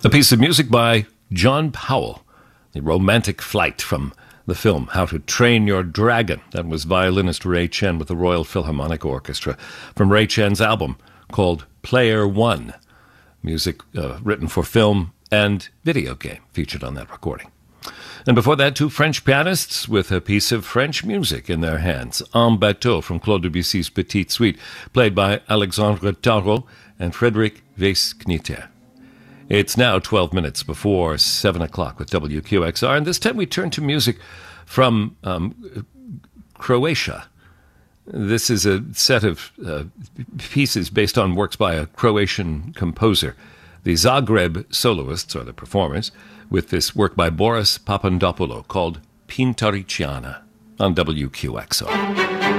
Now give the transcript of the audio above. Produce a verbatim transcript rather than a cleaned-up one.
A piece of music by John Powell, the romantic flight from the film How to Train Your Dragon. That was violinist Ray Chen with the Royal Philharmonic Orchestra from Ray Chen's album called Player One. Music uh, written for film and video game featured on that recording. And before that, two French pianists with a piece of French music in their hands. En Bateau from Claude Debussy's Petite Suite, played by Alexandre Tarot and Frédéric Weiss-Kniter. It's now twelve minutes before seven o'clock with W Q X R, and this time we turn to music from um, Croatia. This is a set of uh, pieces based on works by a Croatian composer. The Zagreb soloists, or the performers, with this work by Boris Papandopoulou called Pintariciana on W Q X R.